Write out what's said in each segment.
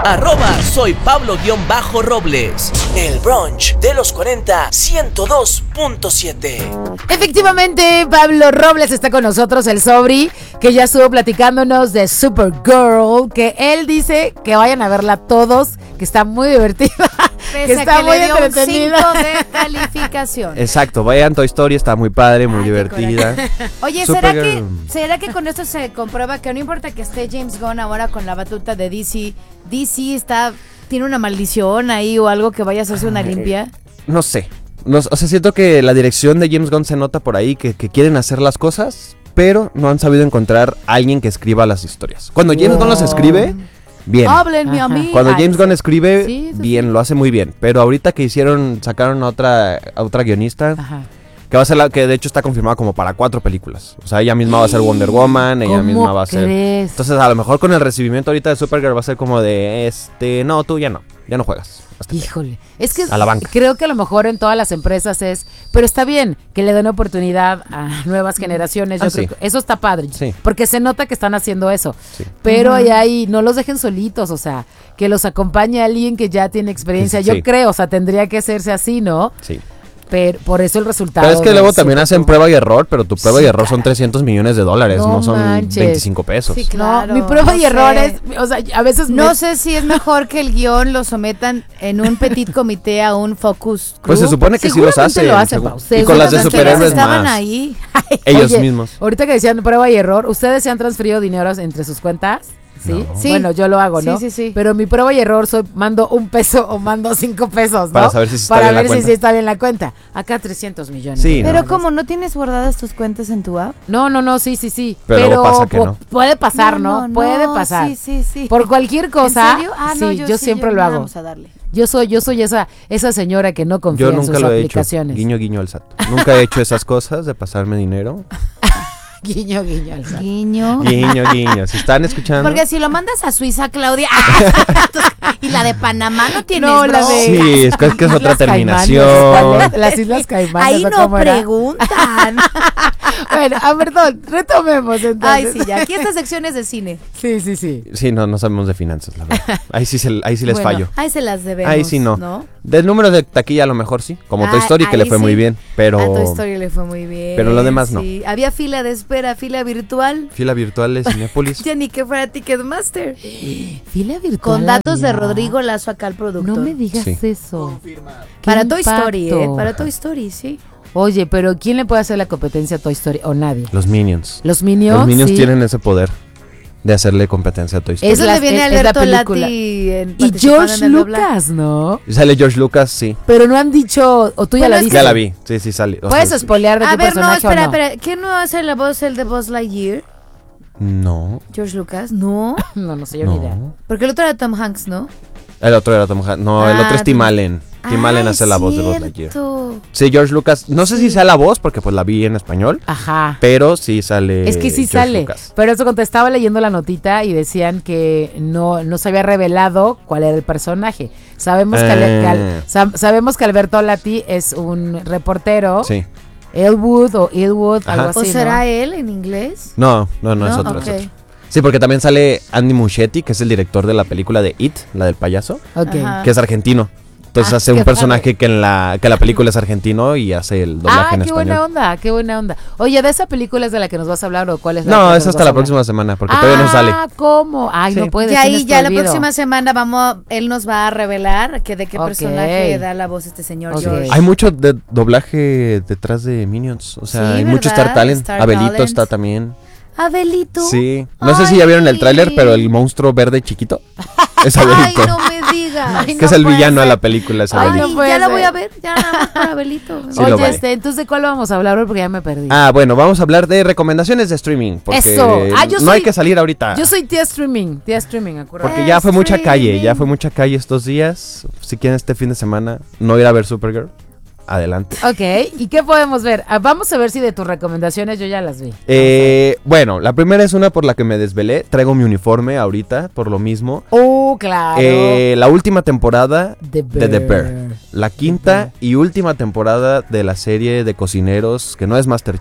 @soy Pablo_Robles. El brunch de los 40, 102.7. Efectivamente, Pablo Robles está con nosotros, el Sobri, que ya estuvo platicándonos de Supergirl, que él dice que vayan a verla todos, que está muy divertida. Que está muy entretenida. 5 de calificación. Exacto, vayan, Toy Story está muy padre, muy divertida. Oye, ¿será que con esto se comprueba que no importa que esté James Gunn ahora con la batuta de DC tiene una maldición ahí o algo que vaya a hacerse una limpia? No sé. O sea, siento que la dirección de James Gunn se nota por ahí que quieren hacer las cosas, pero no han sabido encontrar a alguien que escriba las historias. Cuando James Gunn los escribe, bien. Háblenme a mí. Cuando James Gunn escribe, bien, lo hace muy bien. Pero ahorita que sacaron a otra guionista, que va a ser que de hecho está confirmada como para 4 películas. O sea, ella misma va a ser Wonder Woman, ella misma va a ser. Entonces, a lo mejor con el recibimiento ahorita de Supergirl va a ser como de no, tú ya no juegas. Híjole, es que a la banca. Creo que a lo mejor en todas las empresas pero está bien que le den oportunidad a nuevas generaciones. Yo creo que eso está padre, porque se nota que están haciendo eso. Sí. Pero ahí no los dejen solitos, o sea, que los acompañe alguien que ya tiene experiencia. Yo creo, o sea, tendría que hacerse así, ¿no? Sí. Pero por eso el resultado. Pero es que luego también hacen prueba y error, pero tu prueba y error son $300 millones, no son manches. 25 pesos. Sí, claro. No, mi prueba y error es, o sea, a veces no sé si es mejor que el guión lo sometan en un petit comité a un focus group. Pues se supone que sí los hacen. Lo hacen y con las de superhéroes estaban ahí. Ellos mismos. Ahorita que decían prueba y error, ¿ustedes se han transferido dinero entre sus cuentas? ¿Sí? No. Sí. Bueno, yo lo hago, ¿no? Sí. Pero mi prueba y error mando $1 o mando $5, ¿no? Para saber si sí está bien la cuenta. Acá 300 millones. Sí, pero ¿cómo? ¿No tienes guardadas tus cuentas en tu app? No, sí. Pero pasa que no. Puede pasar, ¿no? Puede pasar. Sí. Por cualquier cosa. ¿En serio? Yo siempre lo hago. Vamos a darle. Yo soy esa señora que no confía en sus aplicaciones. Guiño, guiño al SAT. Nunca he hecho esas cosas de pasarme dinero. Guiño al SAT. Guiño. Si están escuchando. Porque si lo mandas a Suiza, Claudia, y la de Panamá no tienes la de. Sí, es que es otra terminación. Las Islas Caimán. Ahí no preguntan. Bueno, perdón, retomemos entonces. Ay, sí, ya. Aquí esta sección es de cine. Sí. Sí, no sabemos de finanzas, la verdad. Ahí sí les fallo. Ahí se las debemos. Ahí sí no. Del número de taquilla a lo mejor sí. Como Toy Story, que le fue muy bien. Pero. A Toy Story le fue muy bien. Pero lo demás no. Había fila de espera, fila virtual. Fila virtual de Cinépolis. Ya ni que fuera Ticketmaster. Fila virtual. Con datos de Rodrigo Lazo acá al productor. No me digas eso. Para Toy Story, para Toy Story, sí. Oye, pero ¿quién le puede hacer la competencia a Toy Story? ¿O nadie? Los Minions. Los Minions. Los Minions tienen ese poder de hacerle competencia a Toy Story. Es donde viene Alberto Lati y George Lucas, ¿no? Sale George Lucas, sí. Pero no han dicho, o tú ya la viste. Ya la vi, sí sale. ¿Puedes spoilear de qué personaje o no? Espera, ¿quién no hace la voz el de Buzz Lightyear? No. ¿George Lucas? No. No sé yo ni idea. Porque el otro era Tom Hanks, ¿no? El otro era Tom Hanks. No, el otro es Tim Allen. Tim Allen hace la voz de Buzz Lightyear. Sí, George Lucas. No sé si sea la voz, porque pues la vi en español. Ajá. Pero sí sale. Es que sí George sale. Lucas. Pero eso cuando estaba leyendo la notita y decían que no se había revelado cuál era el personaje. Sabemos que Alberto Lati es un reportero. Sí. Elwood, algo así. ¿O será él en inglés? No, es otro. Okay. Es otro. Sí, porque también sale Andy Muschietti, que es el director de la película de It, la del payaso, okay. Que es argentino. Entonces hace un personaje que la película es argentino y hace el doblaje en español. Qué buena onda. Oye, ¿de esa película es de la que nos vas a hablar o cuál es la No, es hasta la próxima semana, porque todavía no sale. ¿Cómo? Ay, no puede. Y ahí ya la próxima semana él nos va a revelar de qué personaje da la voz este señor George. Hay mucho de doblaje detrás de Minions, o sea, hay mucho Star Talent. Abelito está también. Abelito. Sí. No sé si ya vieron el tráiler, pero el monstruo verde chiquito es Abelito. Ay, no me digas. Que es el villano de la película, es Abelito. Ya la voy a ver, ya nada más por Abelito. Sí, oye, entonces ¿de cuál vamos a hablar hoy? Porque ya me perdí. Bueno, vamos a hablar de recomendaciones de streaming. Porque eso. No hay que salir ahorita. Yo soy tía streaming, acuérdate. Porque ya fue mucha calle estos días. Si quieren este fin de semana no ir a ver Supergirl, adelante. Ok, ¿y qué podemos ver? Vamos a ver si de tus recomendaciones yo ya las vi. Bueno, la primera es una por la que me desvelé. Traigo mi uniforme ahorita, por lo mismo. Claro. La última temporada de The Bear. La quinta y última temporada de la serie de cocineros, que no es MasterChef,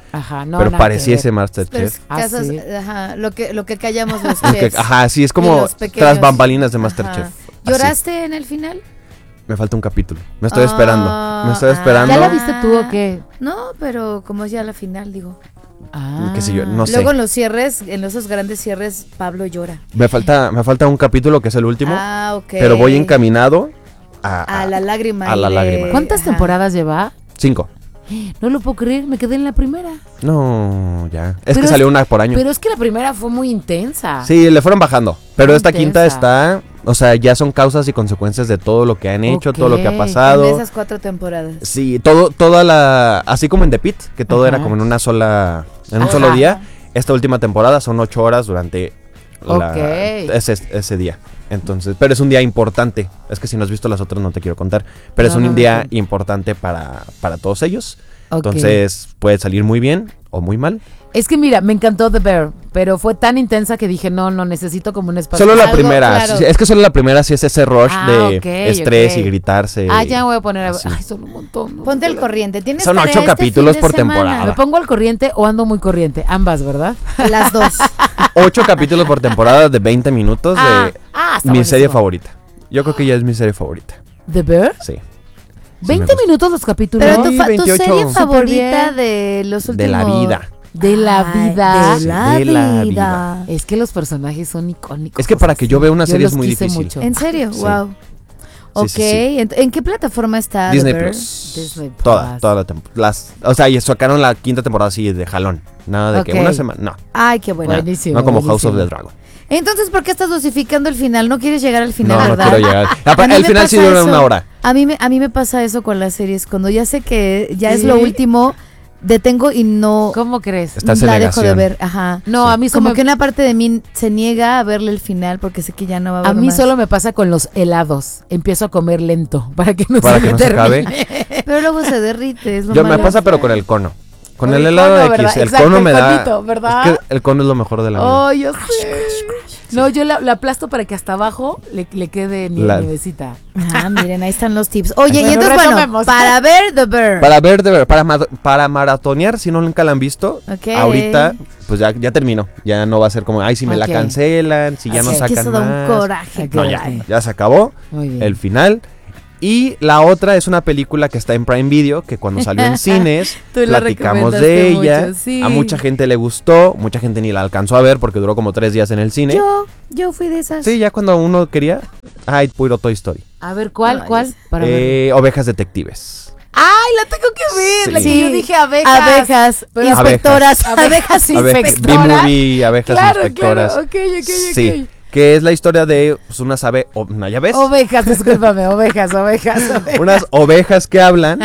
Ajá, no, pero pareciese MasterChef. ¿Sí? Ajá, lo que callamos los chefs. Ajá, sí, es como tras bambalinas de MasterChef. ¿Lloraste en el final? Me falta un capítulo. Me estoy esperando. ¿Ya la viste tú o qué? No, pero como es ya la final, digo. Qué sé yo, no sé. Luego en los cierres, en esos grandes cierres, Pablo llora. Me falta un capítulo que es el último. Ok. Pero voy encaminado a la lágrima. ¿Cuántas temporadas lleva? 5. No lo puedo creer, me quedé en la primera. No, ya. Es que salió una por año. Pero es que la primera fue muy intensa. Sí, le fueron bajando. Pero esta quinta está... O sea, ya son causas y consecuencias de todo lo que han hecho, todo lo que ha pasado. En esas 4 temporadas. Sí, toda la... Así como en The Pit, que todo era como en una sola... En un solo día. Esta última temporada son 8 horas durante ese día. Entonces, pero es un día importante. Es que si no has visto las otras no te quiero contar. Pero es un día importante para todos ellos. Entonces puede salir muy bien o muy mal. Es que mira, me encantó The Bear, pero fue tan intensa que dije, no, necesito como un espacio. Solo la primera, claro. Es que solo la primera sí es ese rush de estrés y gritarse. Ya me voy a poner a ver. Ay, son un montón. Ponte al corriente. ¿Tienes son 8 capítulos por temporada. ¿Me pongo al corriente o ando muy corriente? Ambas, ¿verdad? Las dos. 8 capítulos por temporada de 20 minutos de mi serie favorita. Yo creo que ya es mi serie favorita. ¿The Bear? Sí. 20 minutos los capítulos. Pero tu serie favorita de los últimos... De la vida. De la vida. De la vida. Es que los personajes son icónicos. Es que para que yo vea una serie es muy difícil. Mucho. ¿En serio? Sí. Wow. Sí. ¿En qué plataforma está? Disney Plus. Toda la temporada. O sea, y sacaron la 5ª temporada así de jalón. Nada de que una semana. No. Ay, qué bueno. Buenísimo. No como House of the Dragon. Entonces, ¿por qué estás dosificando el final? ¿No quieres llegar al final, no, verdad? No quiero llegar. El final sí dura una hora. A mí me pasa eso con las series. Cuando ya sé que ya es lo último, detengo y no... ¿Cómo crees? La dejo de ver. Ajá. No, a mí como que una parte de mí se niega a verle el final porque sé que ya no va a haber A mí más. solo me pasa con los helados. Empiezo a comer lento para que no se acabe. Pero luego se derrite. Es lo Yo me pasa, pero con el cono. Con el helado de X, ¿verdad? El cono me da... Conito, ¿verdad? Es que el cono es lo mejor de la vida. Oh, yo sé. No, yo la aplasto para que hasta abajo le quede nievecita. Miren, ahí están los tips. Oye, y entonces, bueno, para ver The Bear. Para maratonear, si no nunca la han visto, ahorita, pues ya terminó. Ya no va a ser como, ay, si me la cancelan, si ya no sacan eso más. Da un coraje. No, ya se acabó el final. Y la otra es una película que está en Prime Video, que cuando salió en cines, platicamos de ella. Mucho, sí. A mucha gente le gustó, mucha gente ni la alcanzó a ver porque duró como 3 días en el cine. Yo fui de esas. Sí, ya cuando uno quería. Ay, puro Toy Story. A ver, ¿cuál? Para Ovejas Detectives. ¡Ay, la tengo que ver! Sí. La que yo dije abejas. Inspectoras. Abejas inspectoras. B-movie, abejas inspectoras. Claro, ok. Sí. Que es la historia de unas aves, ¿ya ves? Ovejas, discúlpame, ovejas. Unas ovejas que hablan,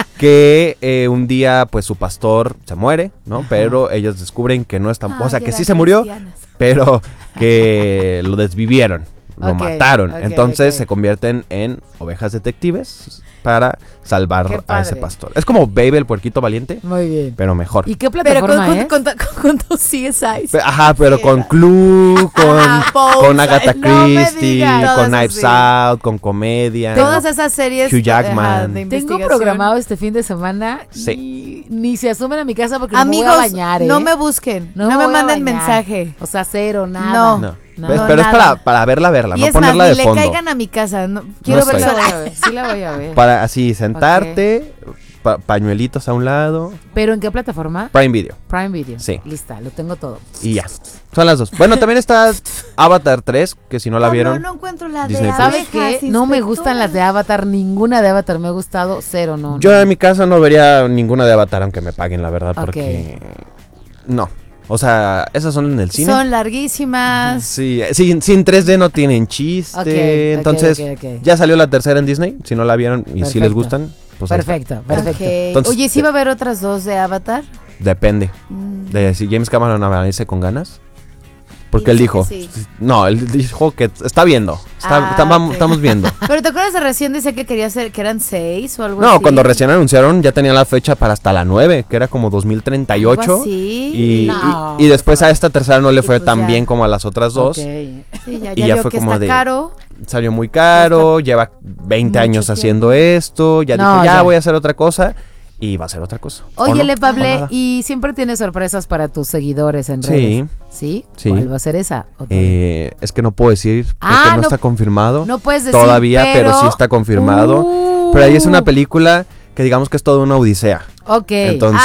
que un día pues su pastor se muere, ¿no? Ajá. Pero ellos descubren que no está, o sea, que sí se murió, pero que lo desvivieron, lo mataron. Entonces se convierten en ovejas detectives para salvar a ese pastor. Es como Babe el puerquito valiente. Muy bien. Pero mejor. ¿Y qué plataforma es? Con tus CSI. Ajá, pero con Clue, con Agatha Christie, con Knives Out, con comedia. Todas esas series. Hugh Jackman. Tengo programado este fin de semana. Sí. Ni se asumen a mi casa porque amigos, no me voy a bañar. No me busquen. No me manden mensaje. O sea, cero, nada. No, pero nada. Es para verla, y no es ponerla más, de ni fondo. le caigan a mi casa. Quiero verla. Sí la voy a ver. Para así sentarte, pañuelitos a un lado. ¿Pero en qué plataforma? Prime Video. Prime Video. Sí. Lista, lo tengo todo. Y ya. Son las dos. Bueno, también está Avatar 3, que si no la vieron. No encuentro la Disney de ¿Sabes qué? No me gustan las de Avatar, ninguna de Avatar me ha gustado, cero, no. Yo en mi casa no vería ninguna de Avatar, aunque me paguen, la verdad, porque... No. O sea, esas son en el cine. Son larguísimas. Sí, sin 3D no tienen chiste. Entonces, ya salió la tercera en Disney. Si no la vieron y si les gustan, pues perfecto. Entonces, oye, ¿sí va a haber otras dos de Avatar? Depende. De si James Cameron amanece con ganas. Porque él dijo, no, él dijo que está viendo, estamos viendo. Pero ¿te acuerdas de recién decía que quería hacer, que eran 6 o algo así? No, cuando recién anunciaron ya tenían la fecha para hasta la 9, que era como 2038. ¿Algo así? Y después a esta tercera no le fue tan bien como a las otras dos. Sí, y ya fue que como está caro. Salió muy caro, lleva 20 años haciendo esto, ya dijo, ya voy a hacer otra cosa. y va a ser otra cosa. Óyele, Pable, y siempre tienes sorpresas para tus seguidores en redes. ¿Sí? ¿Cuál va a ser esa? Es que no puedo decir porque no está confirmado. No puedes decir todavía, pero sí está confirmado. Pero ahí es una película que digamos que es toda una odisea. Ok. Entonces,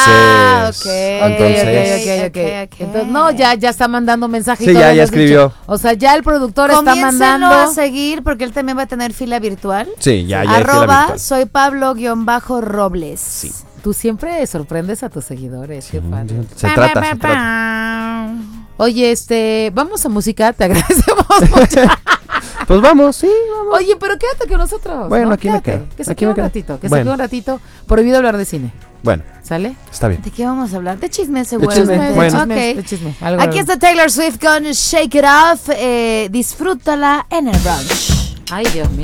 Entonces, no, ya está mandando mensajes. Sí, ya escribió. O sea, ya el productor está mandando a seguir porque él también va a tener fila virtual. Sí, ya hay fila virtual. Soy Pablo_Robles. Sí. Tú siempre sorprendes a tus seguidores. Sí, qué padre. Se trata. Oye, vamos a música, te agradecemos mucho. Pues vamos, sí, vamos. Oye, pero quédate con nosotros. Bueno, ¿no? aquí me quedo. Que se quede un ratito, un ratito. Prohibido hablar de cine. Bueno. ¿Sale? Está bien. ¿De qué vamos a hablar? De chisme, seguro. De chisme. Aquí está Taylor Swift con Shake It Off. Disfrútala en el brunch. Ay, Dios mío.